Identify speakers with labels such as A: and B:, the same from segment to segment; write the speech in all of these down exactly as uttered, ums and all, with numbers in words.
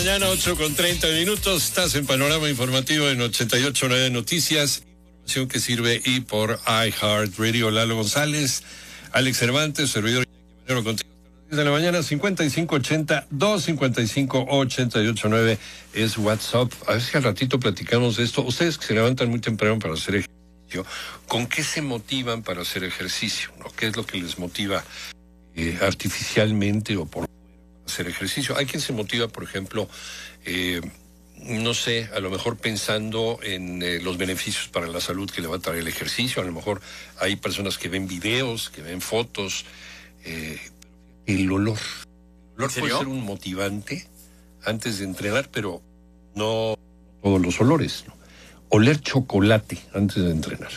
A: Mañana ocho con treinta minutos, estás en Panorama Informativo en ochenta y ocho punto nueve Noticias, información que sirve y por iHeartRadio. Lalo González, Alex Cervantes, servidor contigo hasta las diez de la mañana. Cincuenta y cinco ochenta, dos cincuenta y cinco ochenta y ocho nueve es WhatsApp. A ver si al ratito platicamos de esto. Ustedes que se levantan muy temprano para hacer ejercicio, ¿con qué se motivan para hacer ejercicio? ¿No? ¿Qué es lo que les motiva eh, artificialmente o por hacer ejercicio? Hay quien se motiva, por ejemplo, eh, no sé, a lo mejor pensando en eh, los beneficios para la salud que le va a traer el ejercicio. A lo mejor hay personas que ven videos, que ven fotos. Eh, el olor. El olor puede ser un motivante antes de entrenar, pero no todos los olores, ¿no? Oler chocolate antes de entrenar.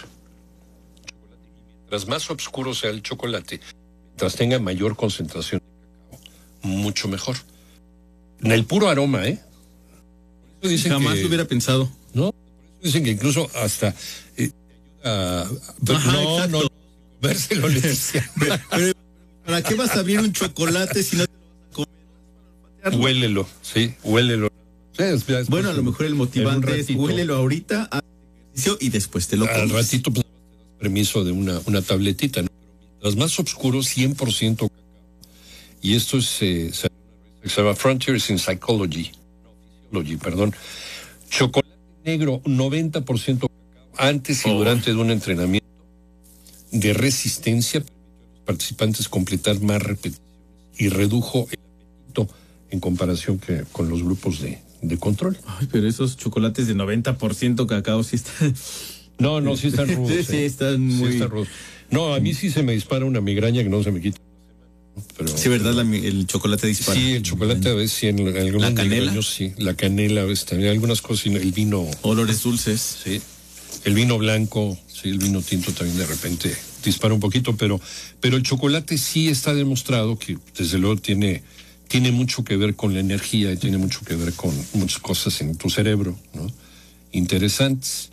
A: Mientras más oscuro sea el chocolate, mientras tenga mayor concentración, mucho mejor. En el puro aroma, ¿eh? Dicen
B: Jamás
A: que,
B: lo hubiera pensado.
A: ¿no? Dicen que incluso hasta eh, ayuda, pero
B: Ajá,
A: no,
B: exacto.
A: no, comérselo le decía.
B: pero, pero, ¿para qué vas a abrir un chocolate si no te lo vas a comer?
A: Huélelo, sí, huélelo. Sí, es, es
B: bueno, a lo mejor el motivante es huélelo ahorita, haz ejercicio y después te lo comes.
A: Al ratito pues, te das permiso de una, una tabletita, ¿no? Las más oscuros, cien por ciento cacao. Y esto es, eh, se llama Frontiers in Psychology, Psychology, perdón. Chocolate negro, noventa por ciento cacao, antes y oh. durante de un entrenamiento de resistencia, permitió a los participantes completar más repeticiones y redujo el apetito en comparación que con los grupos de, de control.
B: Ay, pero esos chocolates de noventa por ciento cacao sí están...
A: No, no, sí están rudos.
B: sí,
A: eh.
B: sí, están muy...
A: Sí están rudos. No, a mí sí se me dispara una migraña que no se me quita. Pero,
B: sí, ¿verdad? La, el chocolate dispara.
A: Sí, el chocolate a veces sí, en, en algunos
B: ¿La canela?
A: Años, sí, la canela a veces también, algunas cosas, el vino.
B: Olores dulces.
A: Sí, el vino blanco, sí, el vino tinto también de repente dispara un poquito, pero, pero el chocolate sí está demostrado que desde luego tiene, tiene mucho que ver con la energía y tiene mucho que ver con muchas cosas en tu cerebro, ¿no? Interesantes.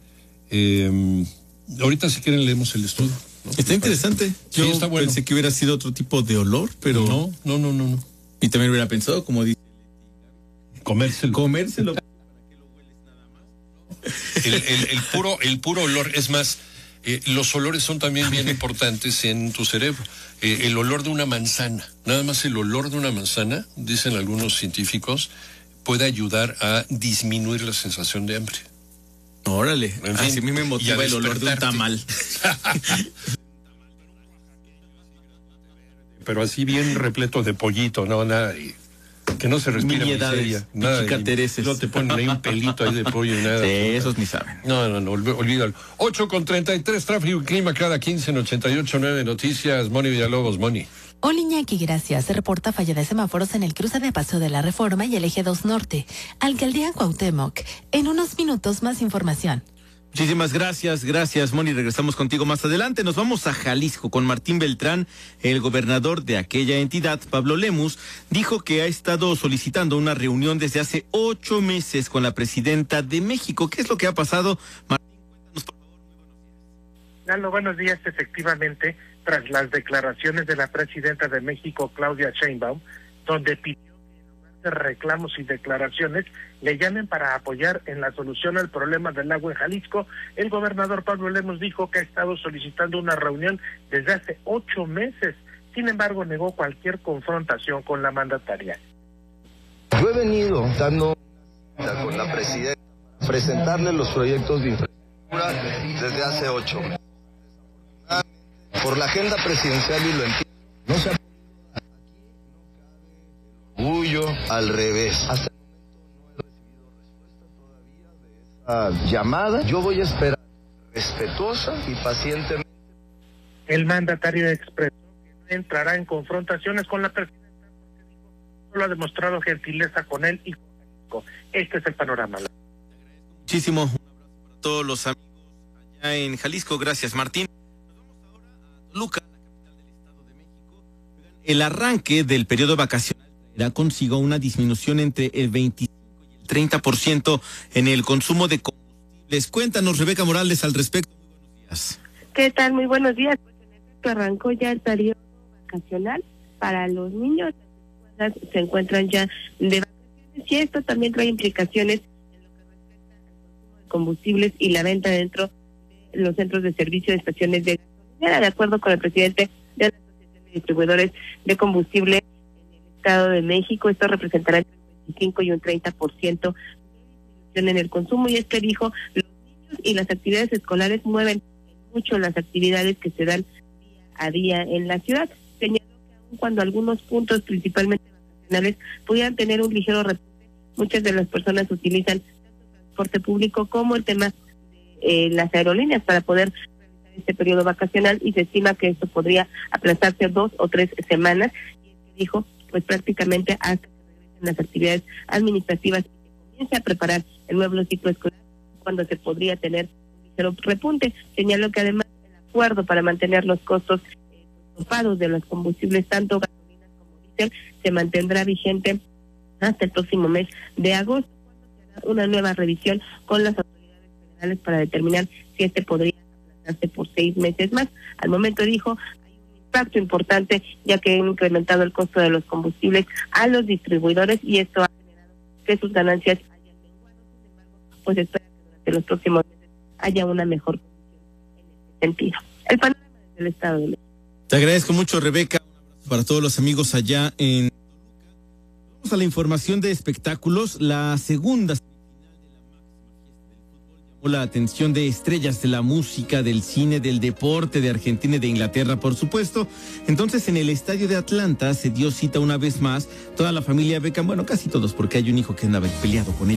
A: Eh, ahorita si quieren leemos el estudio. ¿No?
B: Está interesante. Yo
A: sí, está bueno.
B: Pensé que hubiera sido otro tipo de olor, pero...
A: No, no, no, no. no.
B: Y también hubiera pensado, como dice...
A: Comérselo.
B: Comérselo. ¿Para qué lo hueles nada más?
A: El, el, el, puro, el puro olor, es más, eh, los olores son también bien importantes en tu cerebro. Eh, el olor de una manzana, nada más el olor de una manzana, dicen algunos científicos, puede ayudar a disminuir la sensación de hambre.
B: Órale, en fin, así a mí me motiva el olor de un tamal.
A: Pero así bien repleto de pollito, no, nada de, que no se respira miseria, nada de, no te ponen ahí un pelito ahí de pollo y nada.
B: Sí, esos ni saben.
A: No, no, no, olvídalo. ocho con treinta y tres, tráfico y clima cada quince en ochenta y ocho punto nueve Noticias. Moni Villalobos, Moni.
C: Hola Iñaki, gracias. Se reporta falla de semáforos en el cruce de Paseo de la Reforma y el Eje dos Norte. Alcaldía Cuauhtémoc. En unos minutos más información.
B: Muchísimas gracias, gracias Moni. Regresamos contigo más adelante. Nos vamos a Jalisco con Martín Beltrán. El gobernador de aquella entidad, Pablo Lemus, dijo que ha estado solicitando una reunión desde hace ocho meses con la presidenta de México. ¿Qué es lo que ha pasado? Martín, cuéntanos por favor. Muy buenos días.
D: Lalo, buenos días. Efectivamente, tras las declaraciones de la presidenta de México, Claudia Sheinbaum, donde pidió que en lugar de reclamos y declaraciones le llamen para apoyar en la solución al problema del agua en Jalisco, el gobernador Pablo Lemus dijo que ha estado solicitando una reunión desde hace ocho meses. Sin embargo, negó cualquier confrontación con la mandataria.
E: Yo he venido dando con la presidenta presentarle los proyectos de infraestructura desde hace ocho meses. Por la agenda presidencial, y lo entiendo, no se ha podido dar. Aquí no cabe el orgullo, al revés. Hasta el momento no he recibido respuesta todavía de esa llamada. Yo voy a esperar respetuosa y pacientemente.
D: El mandatario expresó que no entrará en confrontaciones con la presidenta porque dijo solo ha demostrado gentileza con él y con México. Este es el panorama.
B: Muchísimo. Un abrazo para todos los amigos allá en Jalisco. Gracias, Martín. Luca, la capital del Estado de México. El arranque del periodo vacacional traerá consigo una disminución entre el veinticinco y el treinta por ciento en el consumo de combustibles. Cuéntanos, Rebeca Morales, al respecto. Muy buenos días.
F: ¿Qué tal? Muy buenos días. Pues en efecto arrancó ya el periodo vacacional para los niños. Las escuelas se encuentran ya de vacaciones Y esto también trae implicaciones en lo que respecta al consumo de combustibles y la venta dentro de los centros de servicio de estaciones de gasolina. De acuerdo con el presidente de la Asociación de Distribuidores de Combustible en el Estado de México, esto representará entre un veinticinco y un treinta por ciento de disminución en el consumo. Y es que dijo, los niños y las actividades escolares mueven mucho las actividades que se dan día a día en la ciudad. Señaló que aun cuando algunos puntos, principalmente vacacionales, pudieran tener un ligero repunte, muchas de las personas utilizan tanto transporte público como el tema de eh, las aerolíneas para poder realizar este periodo vacacional, y se estima que esto podría aplazarse dos o tres semanas. Y es que dijo, pues prácticamente hasta que regresen las actividades administrativas y se comience a preparar el nuevo ciclo escolar, cuando se podría tener un ligero repunte. Señaló que además el acuerdo para mantener los costos eh, topados de los combustibles, tanto gasolinas como diésel, se mantendrá vigente hasta el próximo mes de agosto, cuando se hará una nueva revisión con las autoridades federales para determinar si este podría aplazarse por seis meses más. Al momento, dijo, hay un impacto importante, ya que han incrementado el costo de los combustibles a los distribuidores, y esto ha generado que sus ganancias hayan menguado. Sin embargo, pues espera que durante los próximos meses haya una mejor condición en este sentido. El panorama del Estado de México.
B: Te agradezco mucho, Rebeca. Un abrazo para todos los amigos allá en Toluca. Vamos a la información de espectáculos. La segunda semifinal de la máxima fiesta del fútbol llamó la atención de estrellas de la música, del cine, del deporte, de Argentina y de Inglaterra, por supuesto. Entonces, en el estadio de Atlanta se dio cita una vez más toda la familia Beckham, bueno, casi todos, porque hay un hijo que andaba peleado con ellos,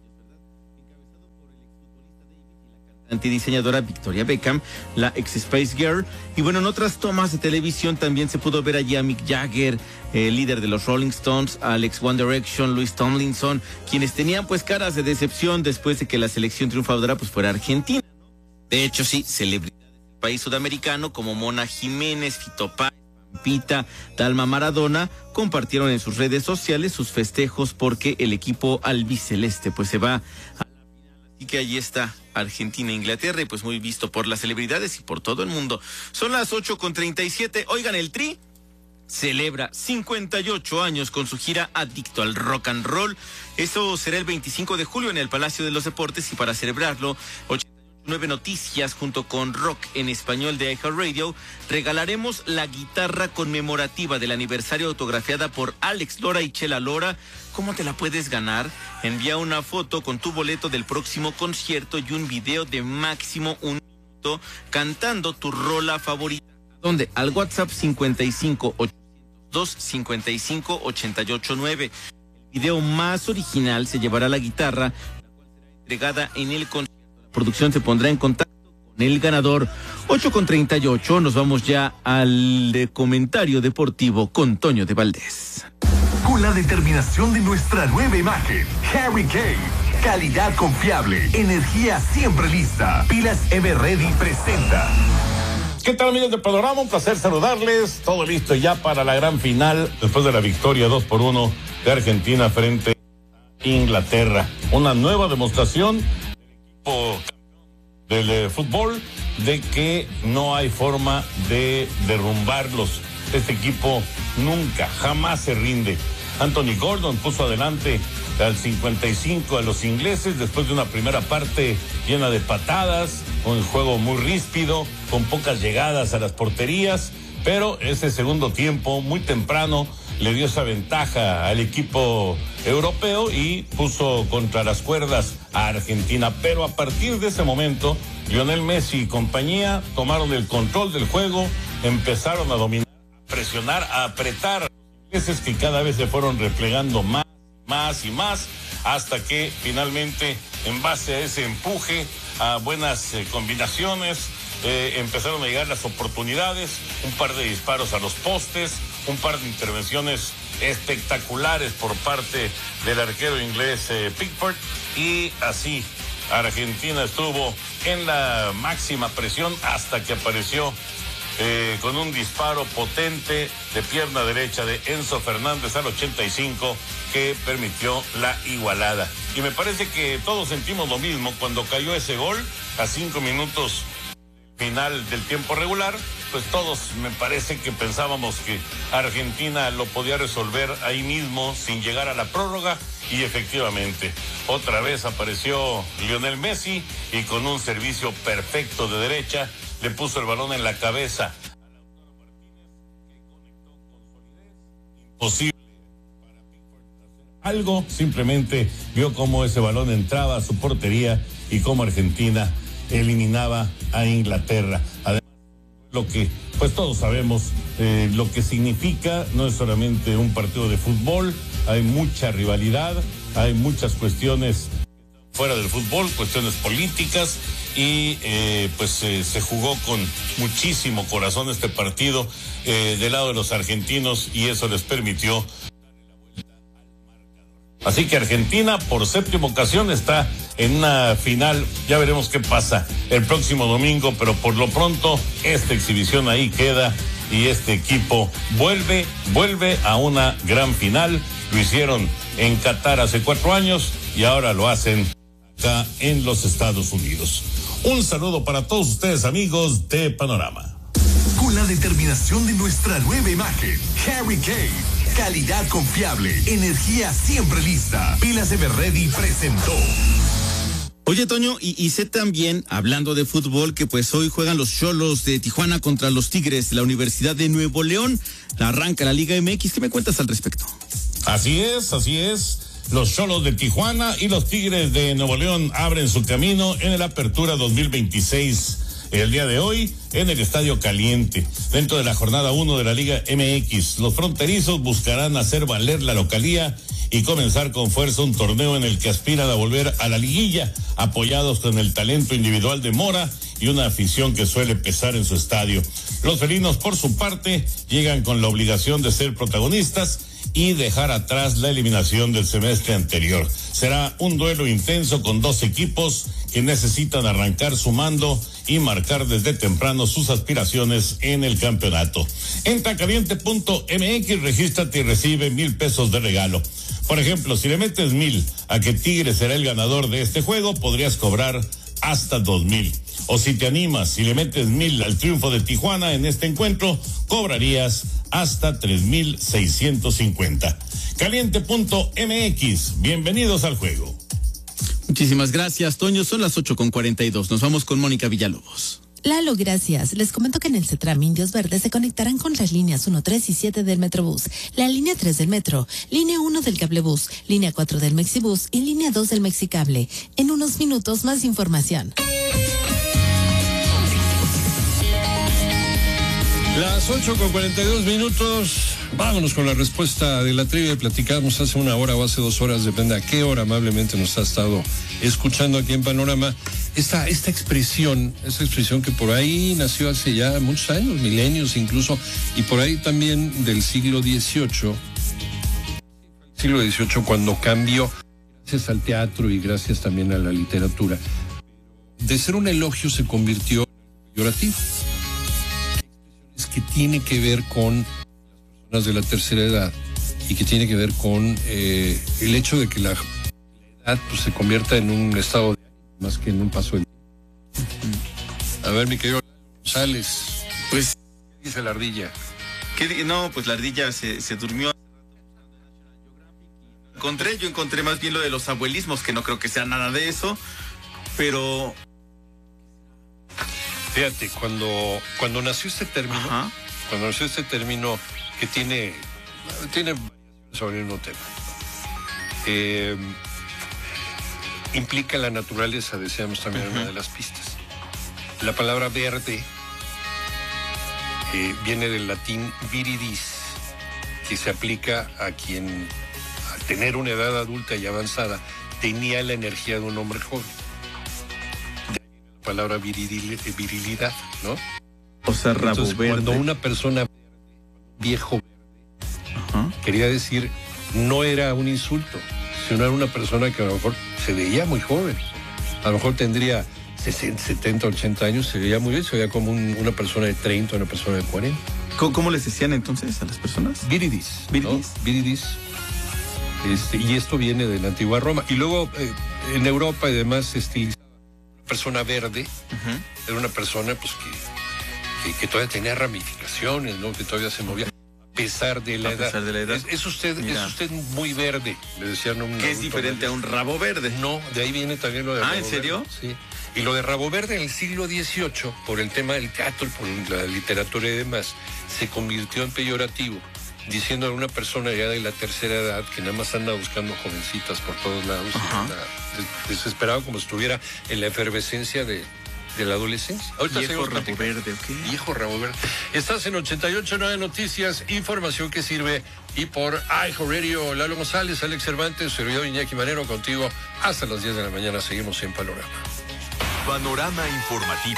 B: antidiseñadora Victoria Beckham, la ex Spice Girl. Y bueno, en otras tomas de televisión también se pudo ver allí a Mick Jagger, el líder de los Rolling Stones, Alex One Direction, Louis Tomlinson, quienes tenían pues caras de decepción después de que la selección triunfadora pues fuera Argentina. De hecho, sí, celebridades del país sudamericano como Mona Jiménez, Fito Páez, Pampita, Dalma Maradona compartieron en sus redes sociales sus festejos porque el equipo albiceleste pues se va a la final. Así que ahí está Argentina e Inglaterra, y pues muy visto por las celebridades y por todo el mundo. Son las ocho con treinta y siete. Oigan, el Tri celebra cincuenta y ocho años con su gira Adicto al Rock and Roll. Eso será el veinticinco de julio en el Palacio de los Deportes, y para celebrarlo, ochenta y nueve Noticias junto con Rock en Español de iHeartRadio regalaremos la guitarra conmemorativa del aniversario autografiada por Alex Lora y Chela Lora. ¿Cómo te la puedes ganar? Envía una foto con tu boleto del próximo concierto y un video de máximo un minuto cantando tu rola favorita. ¿Dónde? Al WhatsApp cincuenta y cinco, ochocientos dos, cincuenta y cinco, ochenta y ocho nueve. El video más original se llevará la guitarra, la cual será entregada en el concierto. La producción se pondrá en contacto con el ganador. ocho con treinta y ocho, nos vamos ya al de comentario deportivo con Toño de Valdés.
G: Con la determinación de nuestra nueva imagen, Harry Kane. Calidad confiable, energía siempre lista. Pilas Everready presenta.
H: ¿Qué tal, amigos de Panorama? Un placer saludarles. Todo listo ya para la gran final después de la victoria dos por uno de Argentina frente a Inglaterra. Una nueva demostración del equipo del eh, fútbol de que no hay forma de derrumbarlos. Este equipo nunca, jamás se rinde. Anthony Gordon puso adelante al cincuenta y cinco a los ingleses después de una primera parte llena de patadas, un juego muy ríspido, con pocas llegadas a las porterías, pero ese segundo tiempo, muy temprano, le dio esa ventaja al equipo europeo y puso contra las cuerdas a Argentina. Pero a partir de ese momento, Lionel Messi y compañía tomaron el control del juego, empezaron a dominar, a presionar, a apretar a los ingleses, que cada vez se fueron replegando más, más y más, hasta que finalmente, en base a ese empuje, a buenas eh, combinaciones, eh, empezaron a llegar las oportunidades, un par de disparos a los postes, un par de intervenciones espectaculares por parte del arquero inglés eh, Pickford, y así Argentina estuvo en la máxima presión hasta que apareció eh, con un disparo potente de pierna derecha de Enzo Fernández al ochenta y cinco que permitió la igualada. Y me parece que todos sentimos lo mismo cuando cayó ese gol a cinco minutos final del tiempo regular, pues todos me parece que pensábamos que Argentina lo podía resolver ahí mismo sin llegar a la prórroga, y efectivamente otra vez apareció Lionel Messi y con un servicio perfecto de derecha le puso el balón en la cabeza a Lautaro Martínez, que conectó con solidez, imposible para Pickford hacer algo, simplemente vio cómo ese balón entraba a su portería y cómo Argentina eliminaba a Inglaterra. Además, lo que pues todos sabemos eh, lo que significa, no es solamente un partido de fútbol, hay mucha rivalidad, hay muchas cuestiones fuera del fútbol, cuestiones políticas, y eh, pues eh, se jugó con muchísimo corazón este partido eh, del lado de los argentinos, y eso les permitió darle la vuelta al marcador. Así que Argentina por séptima ocasión está en una final. Ya veremos qué pasa el próximo domingo, pero por lo pronto esta exhibición ahí queda y este equipo vuelve, vuelve a una gran final. Lo hicieron en Qatar hace cuatro años y ahora lo hacen acá en los Estados Unidos. Un saludo para todos ustedes, amigos de Panorama.
G: Con la determinación de nuestra nueva imagen, Harry Kane. Calidad confiable, energía siempre lista. Pilas Everready presentó.
B: Oye, Toño, y, y sé también, hablando de fútbol, que pues hoy juegan los Xolos de Tijuana contra los Tigres de la Universidad de Nuevo León. Arranca la Liga M X. ¿Qué me cuentas al respecto?
H: Así es, así es. Los Xolos de Tijuana y los Tigres de Nuevo León abren su camino en el Apertura dos mil veintiséis. El día de hoy en el Estadio Caliente, dentro de la jornada uno de la Liga M X, los fronterizos buscarán hacer valer la localía y comenzar con fuerza un torneo en el que aspiran a volver a la liguilla, apoyados con el talento individual de Mora y una afición que suele pesar en su estadio. Los felinos, por su parte, llegan con la obligación de ser protagonistas y dejar atrás la eliminación del semestre anterior. Será un duelo intenso con dos equipos que necesitan arrancar sumando y marcar desde temprano sus aspiraciones en el campeonato. Entra a caliente punto M X, regístrate y recibe mil pesos de regalo. Por ejemplo, si le metes mil a que Tigres será el ganador de este juego, podrías cobrar hasta dos mil. O si te animas y le metes mil al triunfo de Tijuana en este encuentro, cobrarías hasta tres mil seiscientos cincuenta. Caliente punto M X, bienvenidos al juego.
B: Muchísimas gracias, Toño. Son las ocho con cuarenta y dos. Nos vamos con Mónica Villalobos.
C: Lalo, gracias. Les comento que en el CETRAM Indios Verdes se conectarán con las líneas uno, tres y siete del Metrobús, la línea tres del Metro, línea uno del Cablebús, línea cuatro del Mexibús y línea dos del Mexicable. En unos minutos más información.
A: Las ocho con cuarenta y dos minutos, vámonos con la respuesta de la trivia. Platicamos hace una hora o hace dos horas, depende a qué hora amablemente nos ha estado escuchando aquí en Panorama. Esta, esta expresión, esta expresión que por ahí nació hace ya muchos años, milenios incluso, y por ahí también del siglo dieciocho, siglo dieciocho cuando cambió, gracias al teatro y gracias también a la literatura, de ser un elogio se convirtió en peyorativo. Que tiene que ver con las personas de la tercera edad y que tiene que ver con eh, el hecho de que la edad pues, se convierta en un estado de ánimo más que en un paso del tiempo. A ver, mi querido González,
B: pues,
A: ¿qué dice la ardilla?
B: ¿Qué, no, pues la ardilla se, se durmió. Encontré, yo encontré más bien lo de los abuelismos, que no creo que sea nada de eso, pero...
A: Fíjate, cuando, cuando nació este término, Ajá. cuando nació este término que tiene, tiene variaciones sobre el mismo tema, eh, implica la naturaleza, decíamos también en uh-huh. una de las pistas. La palabra verde eh, viene del latín viridis, que se aplica a quien, al tener una edad adulta y avanzada, tenía la energía de un hombre joven. Palabra viril, virilidad, ¿no?
B: O sea, rabo
A: Entonces,
B: verde.
A: Cuando una persona viejo verde, Ajá. quería decir, no era un insulto, sino era una persona que a lo mejor se veía muy joven. A lo mejor tendría sesenta, setenta, ochenta años, se veía muy bien, se veía como un, una persona de treinta, una persona de cuarenta.
B: ¿Cómo, cómo les decían entonces a las personas?
A: Viridis.
B: Viridis.
A: ¿no? Viridis. Este, y esto viene de la antigua Roma. Y luego, eh, en Europa y demás, se estiliza persona verde, uh-huh. Era una persona pues que, que, que todavía tenía ramificaciones, ¿no? Que todavía se movía. A pesar de la
B: a
A: edad.
B: Pesar de la edad.
A: Es, es usted, Mira. es usted muy verde, le decían un
B: ¿Qué es diferente verde? A un rabo verde?
A: No, de ahí viene también lo de
B: Ah,
A: rabo
B: ¿en serio?
A: Verde. Sí. Y lo de rabo verde en el siglo dieciocho, por el tema del teatro, por la literatura y demás, se convirtió en peyorativo, diciendo a una persona ya de la tercera edad que nada más anda buscando jovencitas por todos lados, anda desesperado como si estuviera en la efervescencia de, de la adolescencia.
B: Ahorita viejo rabo verde, ¿ok?
A: Viejo rabo verde. Estás en ochenta y ocho punto nueve Noticias, información que sirve, y por iHeartRadio, Lalo González, Alex Cervantes, servidor Iñaki Manero, contigo hasta las diez de la mañana. Seguimos en Panorama.
G: Panorama informativo.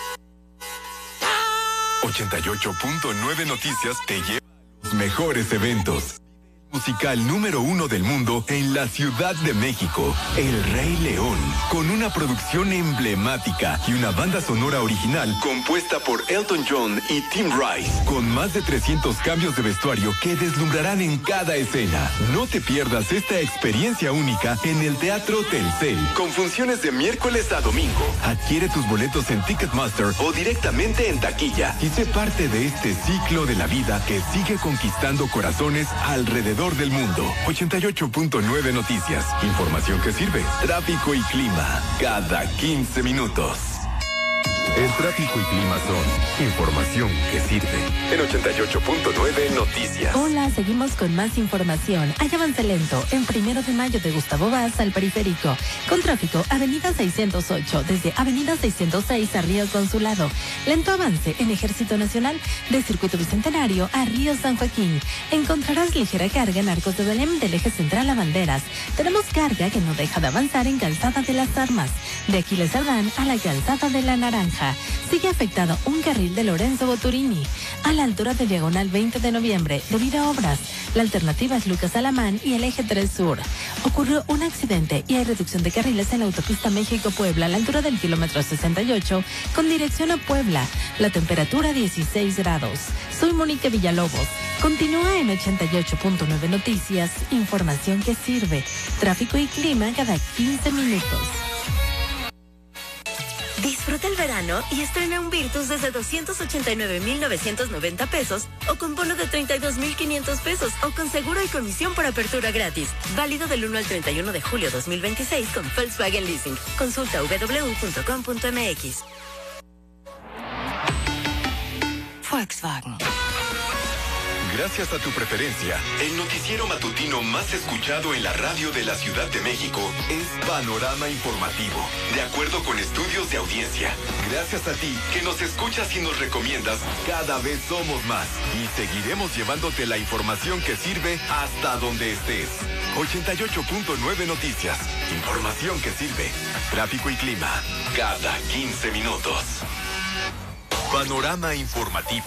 G: ochenta y ocho punto nueve Noticias te lleva a los mejores eventos. Musical número uno del mundo en la Ciudad de México, El Rey León, con una producción emblemática y una banda sonora original compuesta por Elton John y Tim Rice, con más de trescientos cambios de vestuario que deslumbrarán en cada escena. No te pierdas esta experiencia única en el Teatro Telcel, con funciones de miércoles a domingo. Adquiere tus boletos en Ticketmaster o directamente en taquilla y sé parte de este ciclo de la vida que sigue conquistando corazones alrededor del mundo. ochenta y ocho punto nueve Noticias. Información que sirve. Tráfico y clima. Cada quince minutos. El tráfico y clima son información que sirve. En ochenta y ocho punto nueve Noticias.
C: Hola, seguimos con más información. Hay avance lento en Primero de Mayo de Gustavo Vaz al Periférico. Con tráfico, Avenida seiscientos ocho, desde Avenida seiscientos seis a Río Consulado. Lento avance en Ejército Nacional de Circuito Bicentenario a Río San Joaquín. Encontrarás ligera carga en Arcos de Belém del eje central a Banderas. Tenemos carga que no deja de avanzar en Calzada de las Armas, de Aquiles Cerdán a la Calzada de la Naranja. Sigue afectado un carril de Lorenzo Boturini a la altura de Diagonal veinte de noviembre debido a obras. La alternativa es Lucas Alamán y el eje tres Sur. Ocurrió un accidente y hay reducción de carriles en la autopista México-Puebla a la altura del kilómetro sesenta y ocho con dirección a Puebla. La temperatura dieciséis grados. Soy Mónica Villalobos. Continúa en ochenta y ocho punto nueve Noticias, información que sirve. Tráfico y clima cada quince minutos.
I: Disfruta el verano y estrena un Virtus desde doscientos ochenta y nueve mil novecientos noventa pesos o con bono de treinta y dos mil quinientos pesos o con seguro y comisión por apertura gratis. Válido del uno al treinta y uno de julio dos mil veintiséis con Volkswagen Leasing. Consulta w w w punto com punto m x.
J: Volkswagen.
G: Gracias a tu preferencia, el noticiero matutino más escuchado en la radio de la Ciudad de México es Panorama Informativo, de acuerdo con estudios de audiencia. Gracias a ti, que nos escuchas y nos recomiendas, cada vez somos más y seguiremos llevándote la información que sirve hasta donde estés. ochenta y ocho punto nueve Noticias, información que sirve. Tráfico y clima, cada quince minutos. Panorama Informativo.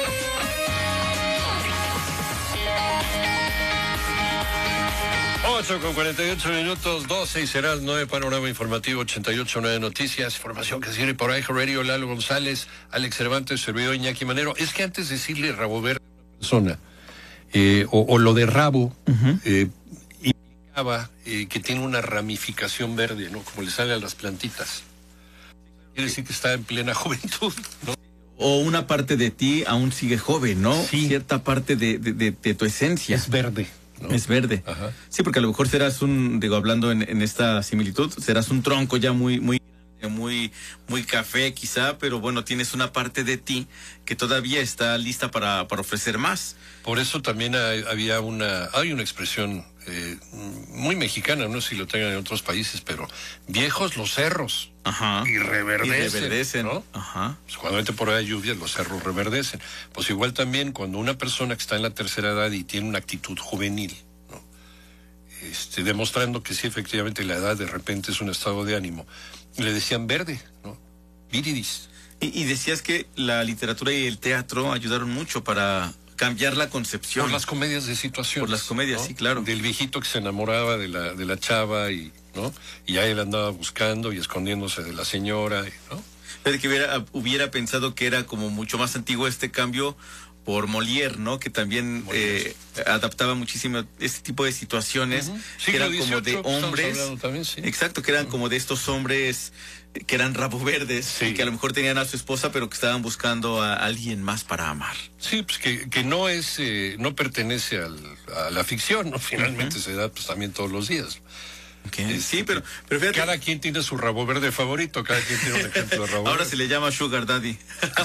A: ocho con cuarenta y ocho minutos, doce y será el nueve Panorama Informativo, ochenta y ocho punto nueve Noticias, información que sirve por iHeartRadio, Lalo González, Alex Cervantes, servidor Iñaki Manero. Es que antes de decirle rabo verde a una persona, eh, o, o lo de rabo, uh-huh. eh, implicaba eh, que tiene una ramificación verde, ¿no? Como le sale a las plantitas. Quiere decir que está en plena juventud, ¿no?
B: O una parte de ti aún sigue joven, ¿no? Sí. Cierta parte de, de, de, de tu esencia.
A: Es verde. ¿No?
B: Es verde.
A: Ajá.
B: Sí, porque a lo mejor serás un, digo, hablando en, en esta similitud, serás un tronco ya muy, muy, muy, muy café quizá, pero bueno, tienes una parte de ti que todavía está lista para, para ofrecer más.
A: Por eso también hay, había una, hay una expresión eh, muy mexicana, no sé si lo tengan en otros países, pero viejos los cerros.
B: Ajá.
A: Y reverdecen.
B: Y reverdecen,
A: ¿no?
B: Ajá.
A: Pues cuando hay temporada de lluvias, los cerros reverdecen. Pues igual también cuando una persona que está en la tercera edad y tiene una actitud juvenil, ¿no? Este, demostrando que sí, efectivamente, la edad de repente es un estado de ánimo, le decían verde, ¿no? Viridis.
B: Y, y decías que la literatura y el teatro ayudaron mucho para cambiar la concepción.
A: Por las comedias de situación.
B: Por las comedias, ¿no? Sí, claro.
A: Del viejito que se enamoraba de la, de la chava y, ¿no? Y ya él andaba buscando y escondiéndose de la señora, ¿no?
B: Pero que hubiera, hubiera pensado que era como mucho más antiguo este cambio, por Molière, ¿no? Que también eh, adaptaba muchísimo este tipo de situaciones, uh-huh. que eran como de hombres, también, sí. exacto, que eran uh-huh. como de estos hombres que eran rabo verdes, sí. y que a lo mejor tenían a su esposa, pero que estaban buscando a alguien más para amar.
A: Sí, pues que, que no es, eh, no pertenece al, a la ficción, ¿no? Finalmente uh-huh. se da pues también todos los días.
B: Okay. Sí, pero, pero fíjate.
A: Cada quien tiene su rabo verde favorito, cada quien tiene un ejemplo de rabo
B: Ahora
A: verde.
B: se le llama Sugar Daddy.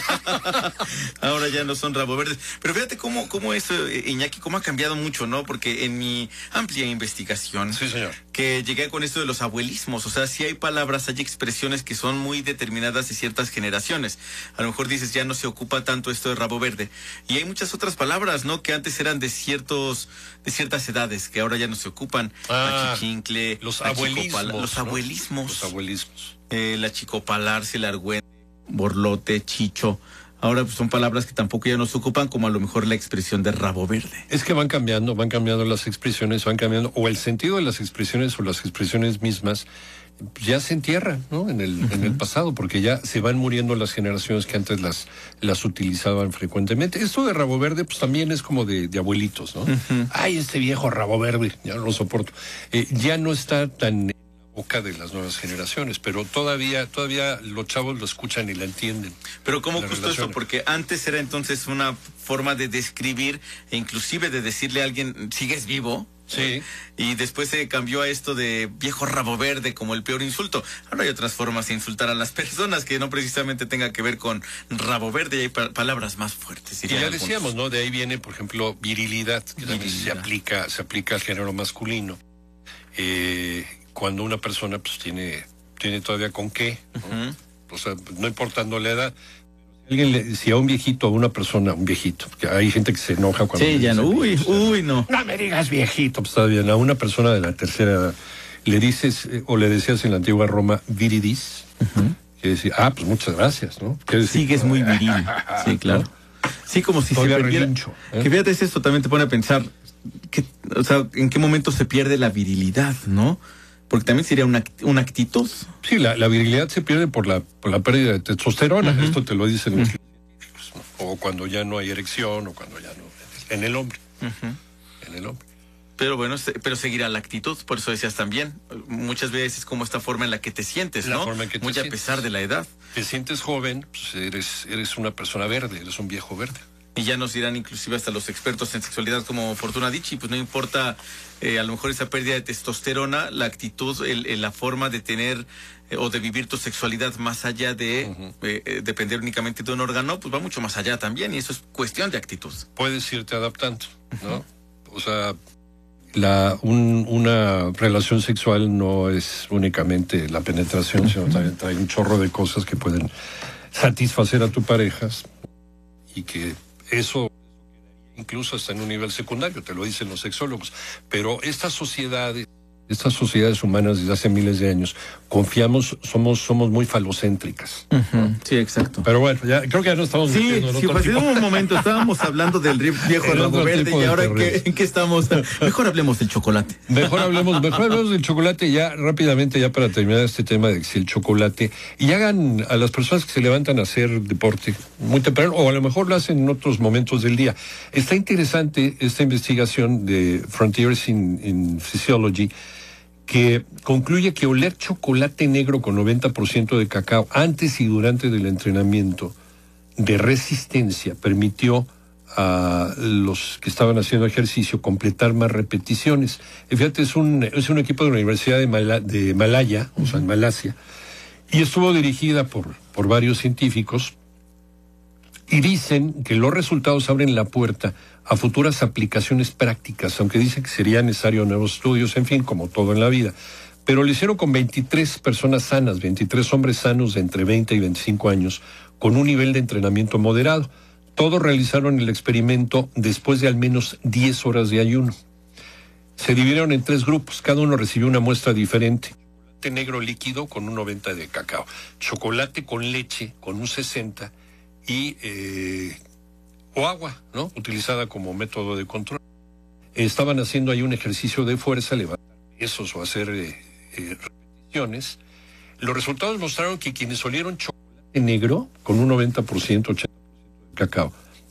B: Ahora ya no son rabo verdes. Pero fíjate cómo, cómo eso, Iñaki, cómo ha cambiado mucho, ¿no? Porque en mi amplia investigación,
A: sí, señor,
B: que llegué con esto de los abuelismos, o sea, sí hay palabras, hay expresiones que son muy determinadas de ciertas generaciones. A lo mejor dices, ya no se ocupa tanto esto de rabo verde. Y hay muchas otras palabras, ¿no? Que antes eran de ciertos, de ciertas edades, que ahora ya no se ocupan.
A: Ah,
B: achichincle,
A: los abuelismos.
B: Los
A: ¿no?
B: abuelismos.
A: Los abuelismos.
B: Eh, la chicopalarse, el argüente, borlote, chicho. Ahora pues, son palabras que tampoco ya nos ocupan, como a lo mejor la expresión de rabo verde.
A: Es que van cambiando, van cambiando las expresiones, van cambiando, o el sentido de las expresiones o las expresiones mismas ya se entierran, ¿no? En el, uh-huh. en el pasado, porque ya se van muriendo las generaciones que antes las, las utilizaban frecuentemente. Esto de rabo verde, pues también es como de, de abuelitos, ¿no? Uh-huh. Ay, este viejo rabo verde, ya no lo soporto. Eh, ya no está tan boca de las nuevas generaciones, pero todavía todavía los chavos lo escuchan y la entienden.
B: Pero ¿cómo justo eso? Porque antes era entonces una forma de describir e inclusive de decirle a alguien, ¿sigues vivo?
A: Sí.
B: Y después se cambió a esto de viejo rabo verde como el peor insulto. Ahora hay otras formas de insultar a las personas que no precisamente tenga que ver con rabo verde, y hay pa- palabras más fuertes.
A: Y ya algunos. Decíamos, ¿no? De ahí viene, por ejemplo, virilidad, que virilidad. también se aplica, se aplica al género masculino. Eh... Cuando una persona pues tiene tiene todavía con qué, ¿no? Uh-huh. O sea, no importando la edad. Alguien le, si a un viejito, a una persona, un viejito, porque hay gente que se enoja cuando...
B: Sí, ya no, uy, viejito, uy, no.
A: No me digas viejito, pues está bien. A una persona de la tercera edad le dices, eh, o le decías en la antigua Roma, viridis, uh-huh. que decía, ah, pues muchas gracias, ¿no?
B: Sigues muy viril. Sí, claro. ¿No? Sí, como si todavía se perdiera... Relincho, ¿eh? Que fíjate, esto también te pone a pensar, que, o sea, en qué momento se pierde la virilidad, ¿no? Porque también sería una, una actitud.
A: Sí, la, la virilidad se pierde por la, por la pérdida de testosterona. Uh-huh. Esto te lo dicen uh-huh. los científicos, ¿no? O cuando ya no hay erección, o cuando ya no... En el hombre. Uh-huh. En el hombre.
B: Pero bueno, pero seguirá la actitud, por eso decías también. Muchas veces como esta forma en la que te sientes,
A: la
B: ¿no?
A: Forma en que te
B: Muy
A: sientes.
B: A pesar de la edad.
A: Te sientes joven, pues eres, eres una persona verde, eres un viejo verde.
B: Y ya nos dirán inclusive hasta los expertos en sexualidad como Fortuna Dicci, pues no importa eh, a lo mejor esa pérdida de testosterona, la actitud, el, el, la forma de tener eh, o de vivir tu sexualidad más allá de uh-huh. eh, eh, depender únicamente de un órgano, pues va mucho más allá también, y eso es cuestión de actitud.
A: Puedes irte adaptando, ¿no? Uh-huh. O sea, la, un, una relación sexual no es únicamente la penetración, uh-huh. sino también trae un chorro de cosas que pueden satisfacer a tu pareja y que eso incluso hasta en un nivel secundario, te lo dicen los sexólogos. Pero estas sociedades, estas sociedades humanas desde hace miles de años, confiamos, somos somos muy falocéntricas.
B: Uh-huh. ¿No? Sí, exacto.
A: Pero bueno, ya creo que ya no estamos
B: sí,
A: metiendo en
B: sí,
A: otro
B: pues
A: tipo.
B: En un momento estábamos hablando del viejo rabo verde y ahora ¿en qué, en qué estamos. Mejor hablemos del chocolate.
A: Mejor hablemos, mejor hablemos del chocolate ya rápidamente, ya para terminar este tema de si el chocolate, y hagan a las personas que se levantan a hacer deporte muy temprano, o a lo mejor lo hacen en otros momentos del día. Está interesante esta investigación de Frontiers in, in Physiology, que concluye que oler chocolate negro con noventa por ciento de cacao antes y durante del entrenamiento de resistencia permitió a los que estaban haciendo ejercicio completar más repeticiones. Y fíjate, es un, es un equipo de la Universidad de, Mala, de Malaya, o sea, en Malasia, y estuvo dirigida por, por varios científicos, y dicen que los resultados abren la puerta a futuras aplicaciones prácticas, aunque dicen que sería necesario nuevos estudios, en fin, como todo en la vida. Pero lo hicieron con veintitrés personas sanas, veintitrés hombres sanos de entre veinte y veinticinco años, con un nivel de entrenamiento moderado. Todos realizaron el experimento después de al menos diez horas de ayuno. Se dividieron en tres grupos, cada uno recibió una muestra diferente. Chocolate negro líquido con un noventa de cacao, chocolate con leche con un sesenta y... Eh, o agua, ¿no? Utilizada como método de control. Estaban haciendo ahí un ejercicio de fuerza, levantar pesos o hacer eh, eh, repeticiones. Los resultados mostraron que quienes olieron chocolate negro con un noventa por ciento, ochenta por ciento de cacao,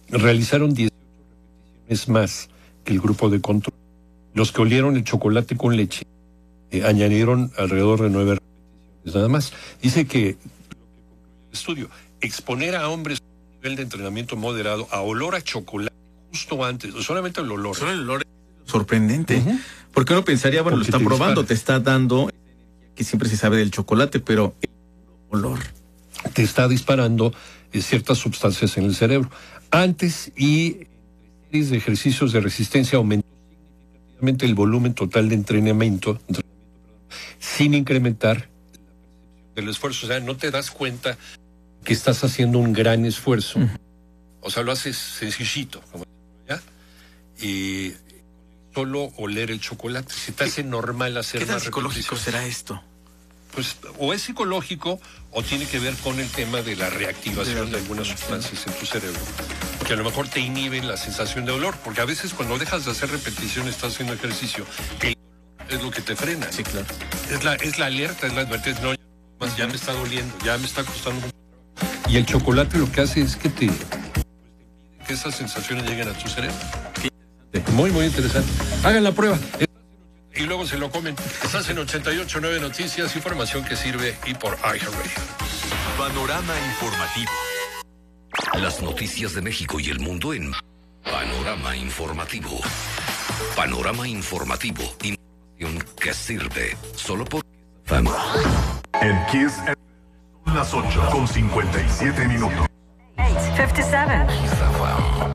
A: realizaron dieciocho repeticiones más que el grupo de control. Los que olieron el chocolate con leche eh, añadieron alrededor de nueve repeticiones nada más. Dice que lo que concluye el estudio, exponer a hombres con un nivel de entrenamiento moderado a olor a chocolate justo antes, solamente el olor.
B: Solo el olor es sorprendente. Uh-huh. Porque uno pensaría, bueno, porque lo está probando, dispara. Te está dando esa energía que siempre se sabe del chocolate, pero el olor
A: te está disparando eh, ciertas sustancias en el cerebro. Antes y entre series de ejercicios de resistencia aumentó significativamente el volumen total de entrenamiento, entrenamiento perdón, sin incrementar la percepción del esfuerzo. O sea, no te das cuenta que estás haciendo un gran esfuerzo. Uh-huh. O sea, lo haces sencillito, como ¿ya? Y solo oler el chocolate. Se te hace normal hacer
B: ¿Qué tan
A: más
B: psicológico será esto?
A: Pues o es psicológico o tiene que ver con el tema de la reactivación de algunas sustancias en tu cerebro, que a lo mejor te inhiben la sensación de dolor, porque a veces cuando dejas de hacer repeticiones, estás haciendo ejercicio, el dolor es lo que te frena.
B: Sí, claro.
A: Es la, es la alerta, es la advertencia, no, ya, más, ya me está doliendo, ya me está costando mucho trabajo. Y el chocolate lo que hace es que te, pues, te impide que esas sensaciones lleguen a tu cerebro. Muy, muy interesante. Hagan la prueba. Y luego se lo comen. Estás en ochenta y ocho punto nueve Noticias, información que sirve y por iHeartRadio.
G: Panorama informativo.
K: Las noticias de México y el mundo en Panorama Informativo. Panorama Informativo. Información que sirve solo por Fama.
G: En Kiss son las ocho con cincuenta y siete minutos.
J: ocho cincuenta y siete.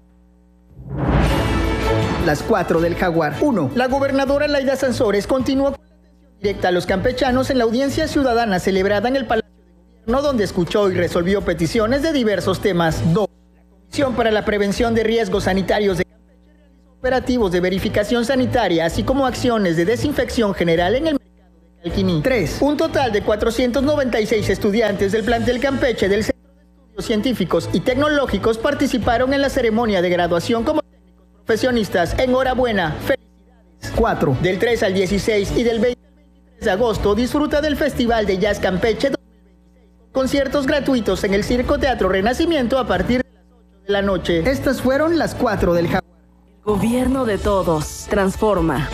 L: Las cuatro del Jaguar. uno. La gobernadora Laida Sansores continúa con la atención directa a los campechanos en la audiencia ciudadana celebrada en el Palacio de Gobierno, donde escuchó y resolvió peticiones de diversos temas. dos. La Comisión para la Prevención de Riesgos Sanitarios de Campeche realizó operativos de verificación sanitaria, así como acciones de desinfección general en el mercado de Calquiní. tres. Un total de cuatrocientos noventa y seis estudiantes del plantel Campeche del Centro de Estudios Científicos y Tecnológicos participaron en la ceremonia de graduación como profesionistas. Enhorabuena, felicidades. cuatro. Del tres al dieciséis y del veinte al veintitrés de agosto disfruta del Festival de Jazz Campeche dos mil veintiséis con conciertos gratuitos en el Circo Teatro Renacimiento a partir de las ocho de la noche. Estas fueron las cuatro del Jaguar.
M: El gobierno de todos. Transforma.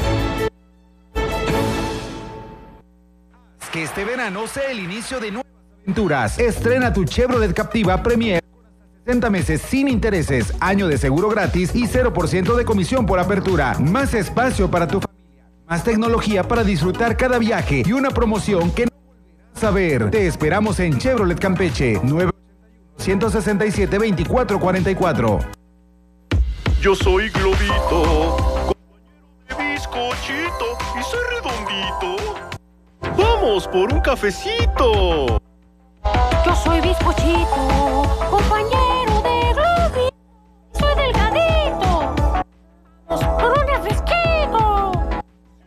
N: Que este verano sea el inicio de nuevas aventuras. Estrena tu Chevrolet Captiva Premier sesenta meses sin intereses, año de seguro gratis y cero por ciento de comisión por apertura. Más espacio para tu familia, más tecnología para disfrutar cada viaje y una promoción que no volverás a ver. Te esperamos en Chevrolet Campeche, nueve uno seis siete, veinticuatro cuarenta y cuatro.
O: Yo soy Globito, compañero de bizcochito y soy redondito. ¡Vamos por un cafecito!
P: Yo soy bizcochito, compañero